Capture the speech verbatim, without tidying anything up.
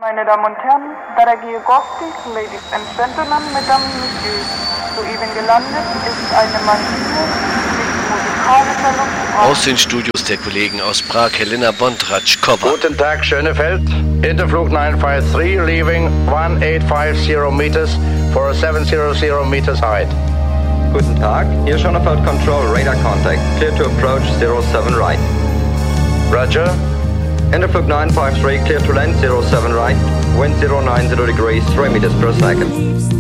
Meine Damen und Herren, дорогие гости, ladies and gentlemen, mesdames et messieurs, soeben gelandet ist eine Maschine mit musikalischer Lust. Aus den Studios der Kollegen aus Prag, Helena Bondratschkova. Guten Tag, Schönefeld. Interflug nine five three, leaving one eight five zero meters for a seven hundred meters height. Guten Tag, hier Schönefeld Control, radar contact, clear to approach zero seven right. Roger. Interflug nine five three, clear to land zero seven right, wind zero nine zero degrees, three meters per second.